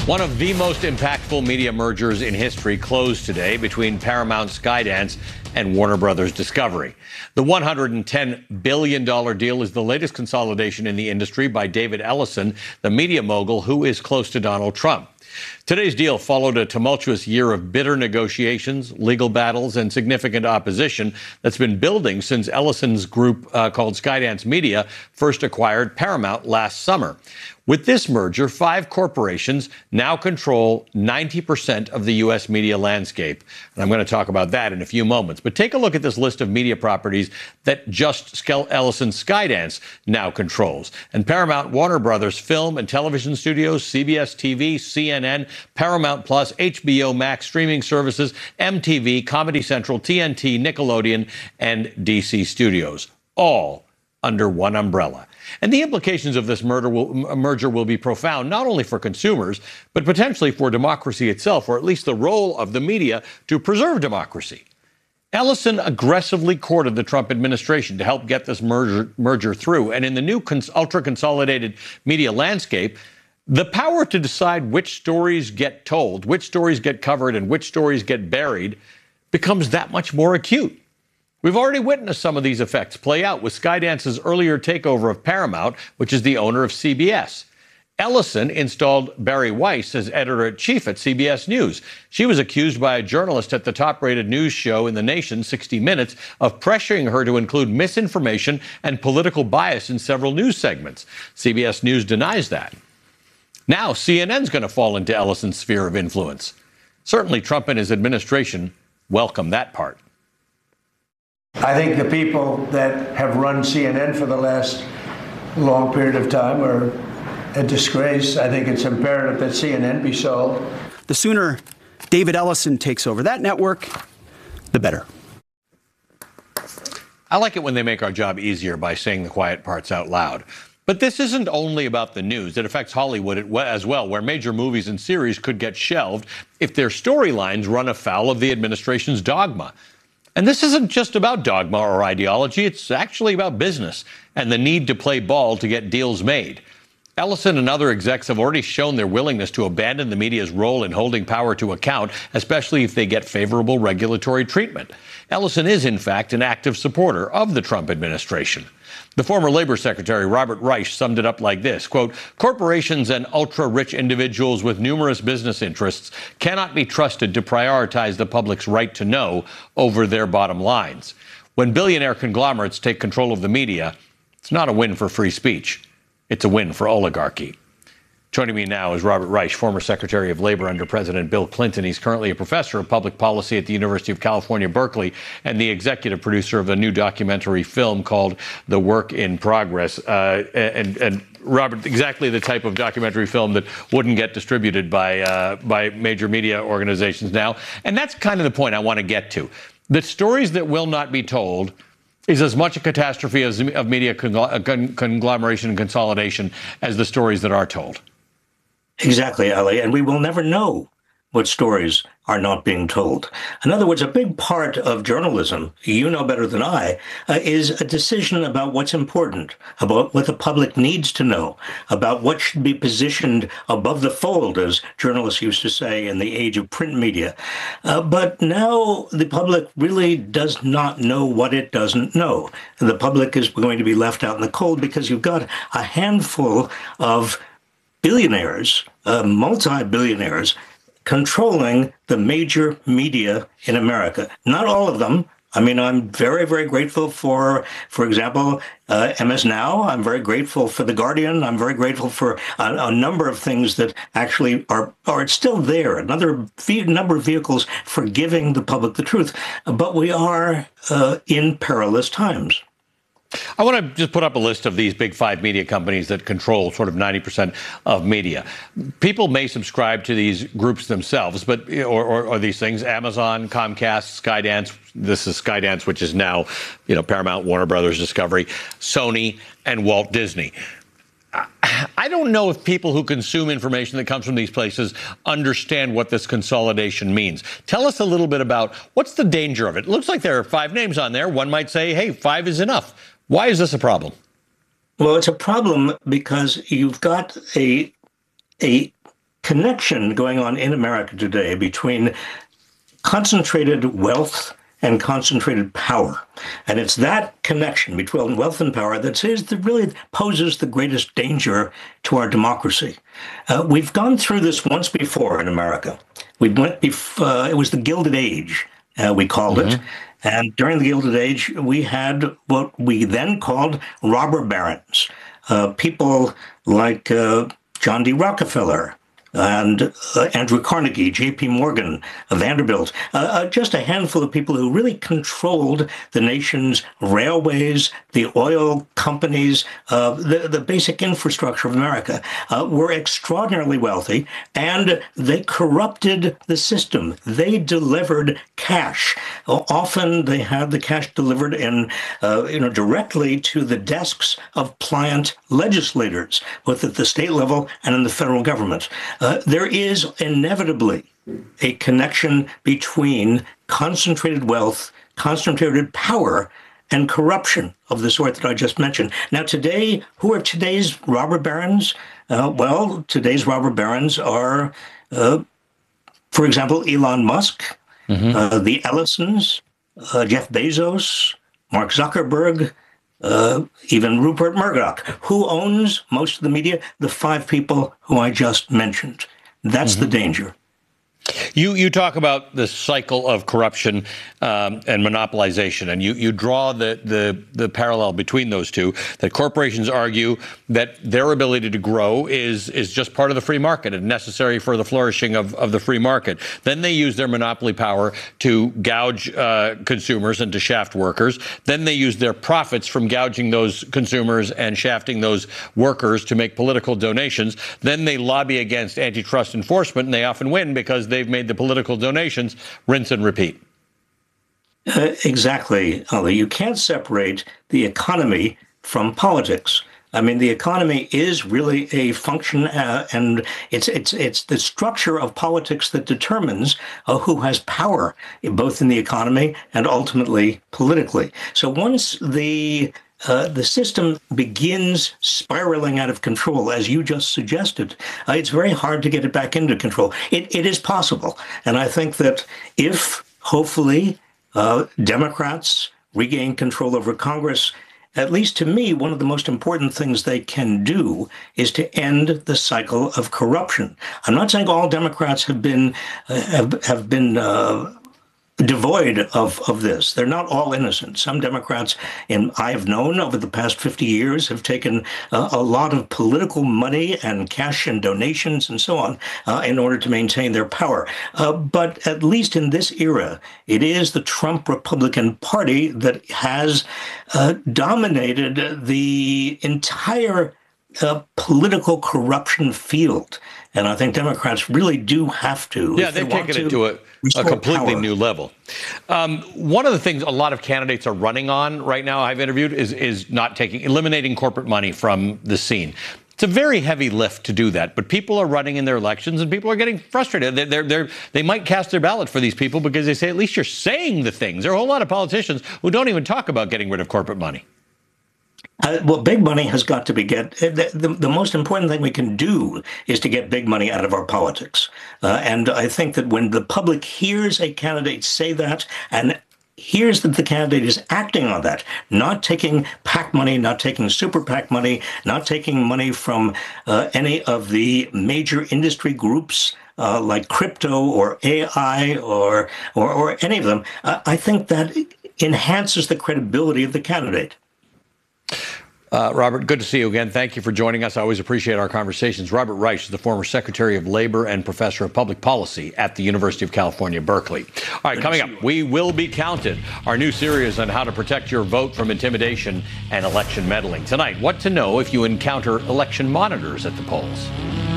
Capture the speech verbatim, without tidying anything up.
One of the most impactful media mergers in history closed today between Paramount Skydance and Warner Brothers Discovery. The one hundred ten billion dollars deal is the latest consolidation in the industry by David Ellison, the media mogul who is close to Donald Trump. Today's deal followed a tumultuous year of bitter negotiations, legal battles, and significant opposition that's been building since Ellison's group uh, called Skydance Media first acquired Paramount last summer. With this merger, five corporations now control ninety percent of the U S media landscape. And I'm going to talk about that in a few moments. But take a look at this list of media properties that just Ellison Skydance now controls. And Paramount, Warner Brothers Film and Television Studios, C B S T V, C N N, Paramount Plus, H B O Max streaming services, M T V, Comedy Central, T N T, Nickelodeon, and D C Studios, all under one umbrella. And the implications of this merger will, merger will be profound, not only for consumers, but potentially for democracy itself, or at least the role of the media to preserve democracy. Ellison aggressively courted the Trump administration to help get this merger, merger through. And in the new cons- ultra-consolidated media landscape, the power to decide which stories get told, which stories get covered, and which stories get buried becomes that much more acute. We've already witnessed some of these effects play out with Skydance's earlier takeover of Paramount, which is the owner of C B S. Ellison installed Bari Weiss as editor-in-chief at C B S News. She was accused by a journalist at the top-rated news show in the nation, sixty minutes, of pressuring her to include misinformation and political bias in several news segments. C B S News denies that. Now C N N's going to fall into Ellison's sphere of influence. Certainly Trump and his administration welcome that part. I think the people that have run C N N for the last long period of time are a disgrace. I think it's imperative that C N N be sold. The sooner David Ellison takes over that network, the better. I like it when they make our job easier by saying the quiet parts out loud. But this isn't only about the news. It affects Hollywood as well, where major movies and series could get shelved if their storylines run afoul of the administration's dogma. And this isn't just about dogma or ideology. It's actually about business and the need to play ball to get deals made. Ellison and other execs have already shown their willingness to abandon the media's role in holding power to account, especially if they get favorable regulatory treatment. Ellison is, in fact, an active supporter of the Trump administration. The former Labor Secretary, Robert Reich, summed it up like this, quote, corporations and ultra-rich individuals with numerous business interests cannot be trusted to prioritize the public's right to know over their bottom lines. When billionaire conglomerates take control of the media, it's not a win for free speech. It's a win for oligarchy. Joining me now is Robert Reich, former Secretary of Labor under President Bill Clinton. He's currently a professor of public policy at the University of California, Berkeley, and the executive producer of a new documentary film called The Work in Progress. Uh, and, and Robert, exactly the type of documentary film that wouldn't get distributed by, uh, by major media organizations now. And that's kind of the point I want to get to. The stories that will not be told is as much a catastrophe as, of media conglomeration and consolidation as the stories that are told. Exactly, Ali. And we will never know what stories are not being told. In other words, a big part of journalism, you know better than I, uh, is a decision about what's important, about what the public needs to know, about what should be positioned above the fold, as journalists used to say in the age of print media. Uh, but now the public really does not know what it doesn't know. And the public is going to be left out in the cold because you've got a handful of billionaires, uh, multi-billionaires, controlling the major media in America. Not all of them. I mean, I'm very, very grateful for, for example, uh, M S Now. I'm very grateful for The Guardian. I'm very grateful for a, a number of things that actually are are still there, another ve- number of vehicles for giving the public the truth. But we are uh, in perilous times. I want to just put up a list of these big five media companies that control sort of ninety percent of media. People may subscribe to these groups themselves, but or, or, or these things, Amazon, Comcast, Skydance. This is Skydance, which is now, you know, Paramount, Warner Brothers, Discovery, Sony, and Walt Disney. I don't know if people who consume information that comes from these places understand what this consolidation means. Tell us a little bit about what's the danger of it. It looks like there are five names on there. One might say, hey, five is enough. Why is this a problem? Well, it's a problem because you've got a a connection going on in America today between concentrated wealth and concentrated power. And it's that connection between wealth and power that says that really poses the greatest danger to our democracy. Uh, we've gone through this once before in America. We went bef- uh, it was the Gilded Age, uh, we called mm-hmm. it. And during the Gilded Age, we had what we then called robber barons, uh, people like uh, John D. Rockefeller, and uh, Andrew Carnegie, J P. Morgan, uh, Vanderbilt, uh, uh, just a handful of people who really controlled the nation's railways, the oil companies, uh, the, the basic infrastructure of America, uh, were extraordinarily wealthy, and they corrupted the system. They delivered cash. Uh, often they had the cash delivered in, uh, you know, directly to the desks of pliant legislators, both at the state level and in the federal government. Uh, there is inevitably a connection between concentrated wealth, concentrated power, and corruption of the sort that I just mentioned. Now, today, who are today's robber barons? Uh, well, today's robber barons are, uh, for example, Elon Musk, mm-hmm. uh, the Ellisons, uh, Jeff Bezos, Mark Zuckerberg, Uh, even Rupert Murdoch, who owns most of the media, the five people who I just mentioned. That's mm-hmm. the danger. You you talk about the cycle of corruption um, and monopolization, and you, you draw the, the the parallel between those two, that corporations argue that their ability to grow is is just part of the free market and necessary for the flourishing of, of the free market. Then they use their monopoly power to gouge uh, consumers and to shaft workers. Then they use their profits from gouging those consumers and shafting those workers to make political donations. Then they lobby against antitrust enforcement, and they often win because they've made the political donations. Rinse and repeat. Uh, exactly, Ali. You can't separate the economy from politics. I mean, the economy is really a function, uh, and it's it's it's the structure of politics that determines uh, who has power, both in the economy and ultimately politically. So once the Uh, the system begins spiraling out of control, as you just suggested, uh, it's very hard to get it back into control. It, it is possible. And I think that if, hopefully, uh, Democrats regain control over Congress, at least to me, one of the most important things they can do is to end the cycle of corruption. I'm not saying all Democrats have been, uh, have, have been, uh, devoid of, of this. They're not all innocent. Some Democrats, and I've known over the past fifty years, have taken uh, a lot of political money and cash and donations and so on uh, in order to maintain their power. Uh, but at least in this era, it is the Trump Republican Party that has uh, dominated the entire uh, political corruption field. And I think Democrats really do have to. Yeah, they've taken it to a, a completely new level. Um, one of the things a lot of candidates are running on right now, I've interviewed, is is not taking, eliminating corporate money from the scene. It's a very heavy lift to do that, but people are running in their elections and people are getting frustrated. They're, they're, they're, they might cast their ballot for these people because they say, at least you're saying the things. There are a whole lot of politicians who don't even talk about getting rid of corporate money. Uh, well, big money has got to be get. The, the, the most important thing we can do is to get big money out of our politics. Uh, and I think that when the public hears a candidate say that and hears that the candidate is acting on that, not taking PAC money, not taking super PAC money, not taking money from uh, any of the major industry groups uh, like crypto or A I or, or, or any of them, uh, I think that enhances the credibility of the candidate. Uh, Robert, good to see you again. Thank you for joining us. I always appreciate our conversations. Robert Reich is the former Secretary of Labor and Professor of Public Policy at the University of California, Berkeley. All right, coming up, we will be counted. Our new series on how to protect your vote from intimidation and election meddling. Tonight, what to know if you encounter election monitors at the polls.